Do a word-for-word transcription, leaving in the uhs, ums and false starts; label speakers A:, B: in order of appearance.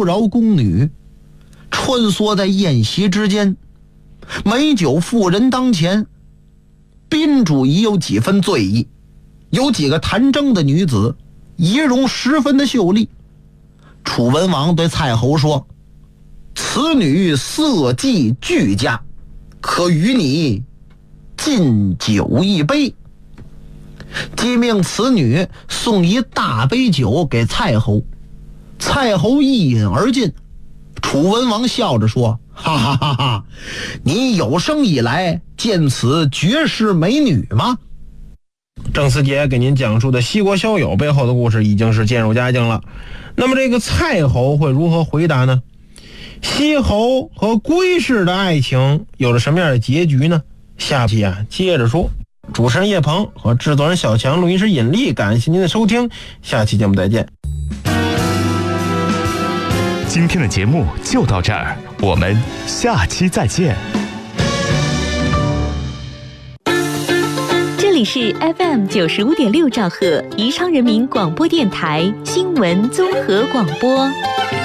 A: 妖娆宫女穿梭在宴席之间，美酒妇人当前，宾主已有几分醉意。有几个弹筝的女子仪容十分的秀丽。楚文王对蔡侯说：此女色技俱佳，可与你敬酒一杯。即命此女送一大杯酒给蔡侯。蔡侯一饮而尽。楚文王笑着说：哈哈哈哈，你有生以来见此绝世美女吗？
B: 郑思杰给您讲述的西国骁友背后的故事已经是渐入佳境了。那么这个蔡侯会如何回答呢？西侯和归氏的爱情有了什么样的结局呢？下期啊接着说。主持人叶鹏和制作人小强，录音师尹力，感谢您的收听，下期节目再见。
C: 今天的节目就到这儿，我们下期再见。
D: 这里是 F M 九十五点六兆赫，宜昌人民广播电台新闻综合广播。